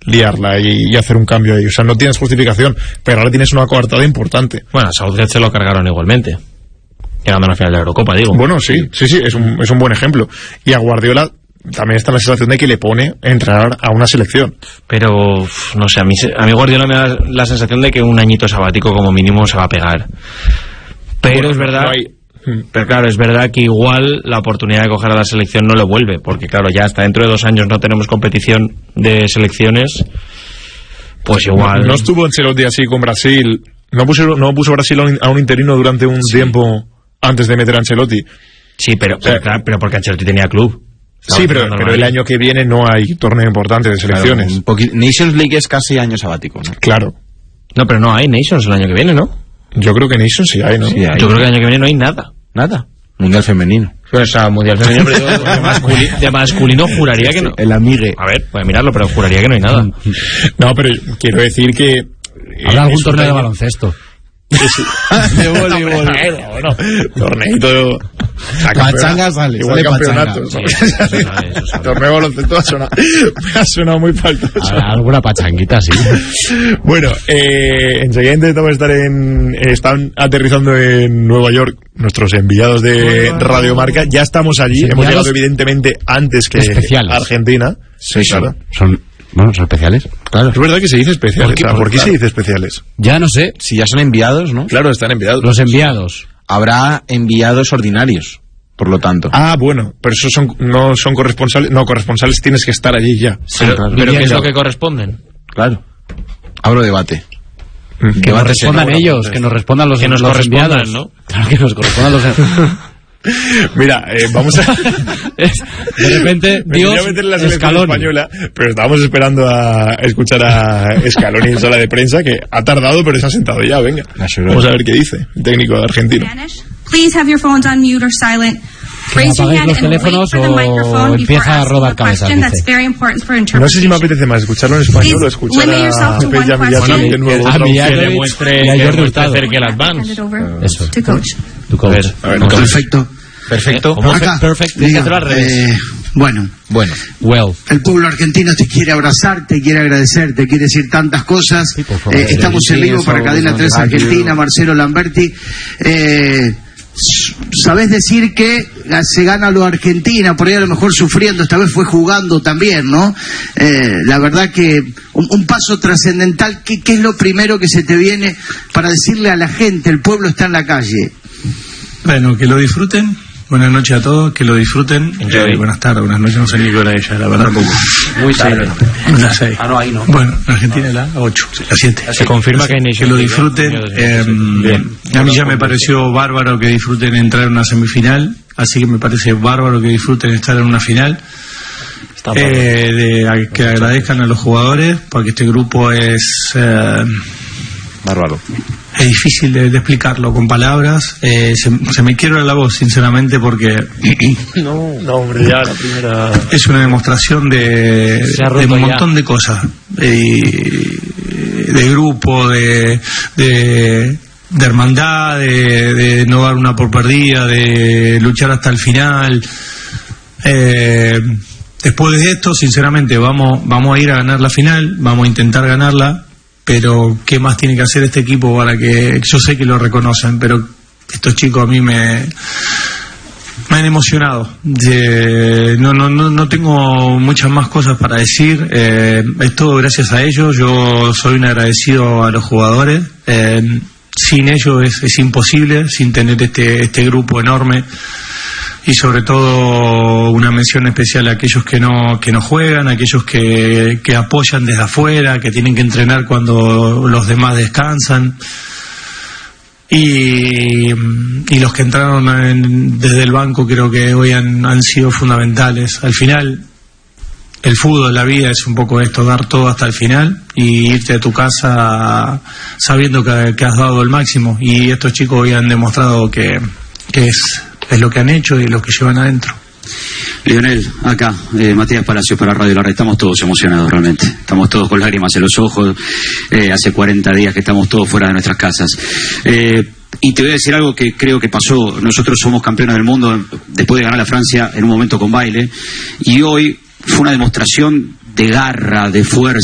liarla y hacer un cambio ahí. O sea, no tienes justificación, pero ahora tienes una coartada importante. Bueno, a Southgate se lo cargaron igualmente, llegando a la final de la Eurocopa, digo. Bueno, sí, es un buen ejemplo. Y a Guardiola también está la sensación de que le pone entrar a una selección. Pero, no sé, a mí Guardiola me da la sensación de que un añito sabático como mínimo se va a pegar. Pero bueno, es verdad... Pero claro, es verdad que igual la oportunidad de coger a la selección no le vuelve, porque claro, ya hasta dentro de 2 años no tenemos competición de selecciones, pues igual... No estuvo Ancelotti así con Brasil, no puso Brasil a un interino durante un tiempo antes de meter a Ancelotti. Sí, pero porque Ancelotti tenía club. Sí, pero el año que viene no hay torneo importante de selecciones. Claro, Nations League es casi año sabático, ¿no? Claro. No, pero no hay Nations el año que viene, ¿no? Yo creo que Nations sí hay, ¿no? Sí hay. Yo creo que el año que viene no hay nada. Nada. Mundial femenino. O sea, mundial femenino, pero de masculino juraría que no. El amigue. A ver, puede mirarlo, pero juraría que no hay nada. No, pero quiero decir que... ¿Habrá algún torneo de baloncesto? De voleibol. Bueno, torneito... Pachanga sale. Igual campeonato. Torneo de baloncesto me ha sonado muy faltoso. Alguna pachanguita, sí. Bueno, enseguida intentamos están aterrizando en Nueva York nuestros enviados de Radio Marca. Ya estamos allí, hemos llegado evidentemente antes que especiales. Argentina. Sí, claro. Son especiales. Claro. Es verdad que se dice especiales. ¿Por qué se dice especiales? Ya no sé. Si ya son enviados, ¿no? Claro, están enviados. Los enviados. Habrá enviados ordinarios, por lo tanto. Ah, bueno, pero esos no son corresponsales. No, corresponsales tienes que estar allí ya. Sí, pero ¿qué es lo que corresponden? Claro. Abro debate. Que nos respondan ellos, que nos respondan los enviados, ¿no? Claro, que nos correspondan los Mira, vamos a... De repente, Dios, la selección española, pero estábamos esperando a escuchar a Scaloni en sala de prensa, que ha tardado, pero se ha sentado ya, venga. Vamos a ver qué dice el técnico argentino. Please have your phones on mute or silent. Apagáis los teléfonos o empieza a rodar cabezas. No sé si me apetece más escucharlo en español o escuchar a Pepe Villatón de nuevo. Que demuestre que las Vans. Eso. Tu coach. Perfecto. Bueno, el pueblo argentino te quiere abrazar, te quiere agradecer, te quiere decir tantas cosas. Estamos en vivo para Cadena 3 Argentina, Marcelo Lamberti. Sabés decir que se gana lo Argentina, por ahí a lo mejor sufriendo, esta vez fue jugando también, ¿no? La verdad que un paso trascendental. ¿Qué es lo primero que se te viene para decirle a la gente? El pueblo está en la calle. Bueno, que lo disfruten. Buenas noches a todos, que lo disfruten. Buenas tardes, buenas noches, no sé ni qué hora es ya, la verdad. Tampoco. Muy tarde. Las 6. Ah, no, ahí no. Bueno, en Argentina es las 8, las 7. Se confirma que lo disfruten. A mí ya me pareció bárbaro que disfruten entrar en una semifinal, así que me parece bárbaro que disfruten estar en una final. Que agradezcan a los jugadores, porque este grupo es... bárbaro. Es difícil de explicarlo con palabras. Se me quiebra la voz, sinceramente, porque no, hombre, ya la primera es una demostración de un montón de cosas, de grupo, de hermandad, de no dar una por perdida, de luchar hasta el final. Después de esto, sinceramente, vamos a ir a ganar la final, vamos a intentar ganarla. Pero ¿qué más tiene que hacer este equipo para que... Yo sé que lo reconocen, pero estos chicos a mí me han emocionado. No tengo muchas más cosas para decir. Es todo gracias a ellos. Yo soy un agradecido a los jugadores. Sin ellos es imposible, sin tener este grupo enorme. Y sobre todo una mención especial a aquellos que no juegan, a aquellos que apoyan desde afuera, que tienen que entrenar cuando los demás descansan, y los que entraron desde el banco creo que hoy han sido fundamentales. Al final el fútbol, la vida es un poco esto, dar todo hasta el final y irte a tu casa sabiendo que has dado el máximo, y estos chicos hoy han demostrado que es lo que han hecho y lo que llevan adentro. Lionel, acá, Matías Palacios para Radio La Red. Estamos todos emocionados realmente, estamos todos con lágrimas en los ojos. Hace 40 días que estamos todos fuera de nuestras casas. Y te voy a decir algo que creo que pasó. Nosotros somos campeones del mundo después de ganar a Francia en un momento con baile, y hoy fue una demostración de garra, de fuerza.